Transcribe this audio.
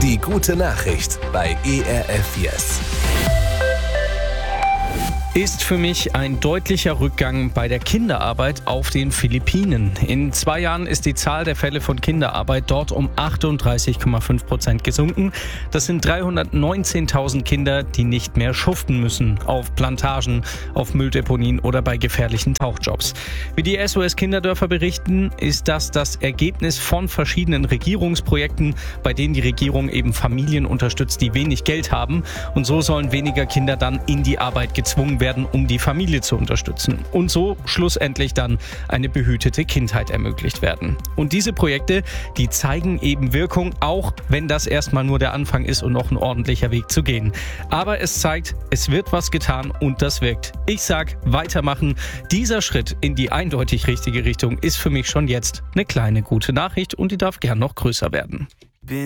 Die gute Nachricht bei ERF Yes. Ist für mich ein deutlicher Rückgang bei der Kinderarbeit auf den Philippinen. In 2 Jahren ist die Zahl der Fälle von Kinderarbeit dort um 38,5% gesunken. Das sind 319.000 Kinder, die nicht mehr schuften müssen. Auf Plantagen, auf Mülldeponien oder bei gefährlichen Tauchjobs. Wie die SOS Kinderdörfer berichten, ist das Ergebnis von verschiedenen Regierungsprojekten, bei denen die Regierung eben Familien unterstützt, die wenig Geld haben. Und so sollen weniger Kinder dann in die Arbeit gezwungen werden, um die Familie zu unterstützen. Und so schlussendlich dann eine behütete Kindheit ermöglicht werden. Und diese Projekte, die zeigen eben Wirkung, auch wenn das erstmal nur der Anfang ist und noch ein ordentlicher Weg zu gehen. Aber es zeigt, es wird was getan und das wirkt. Ich sag, weitermachen. Dieser Schritt in die eindeutig richtige Richtung ist für mich schon jetzt eine kleine gute Nachricht und die darf gern noch größer werden.